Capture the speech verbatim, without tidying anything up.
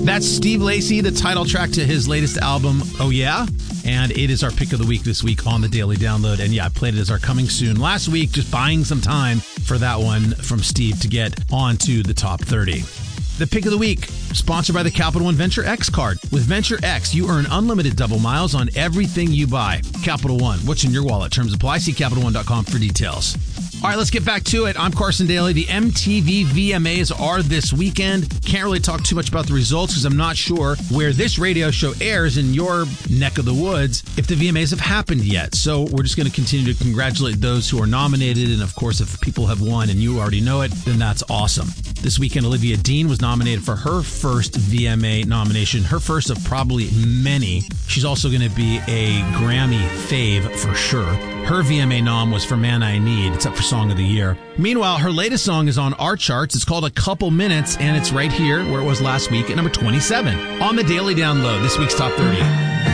That's Steve Lacy, the title track to his latest album, Oh Yeah? And it is our pick of the week this week on the Daily Download. And yeah, I played it as our coming soon last week, just buying some time for that one from Steve to get onto the top thirty. The pick of the week, sponsored by the Capital One Venture X card. With Venture X, you earn unlimited double miles on everything you buy. Capital One, what's in your wallet? Terms apply. See Capital One dot com for details. All right, let's get back to it. I'm Carson Daly. The M T V V M As are this weekend. Can't really talk too much about the results because I'm not sure where this radio show airs in your neck of the woods if the V M As have happened yet. So we're just going to continue to congratulate those who are nominated. And of course, if people have won and you already know it, then that's awesome. This weekend, Olivia Dean was nominated for her first V M A nomination, her first of probably many. She's also going to be a Grammy fave for sure. Her V M A nom was for Man I Need. It's up for Song of the Year. Meanwhile, her latest song is on our charts. It's called A Couple Minutes, and it's right here where it was last week at number twenty-seven on the Daily Download, this week's Top thirty.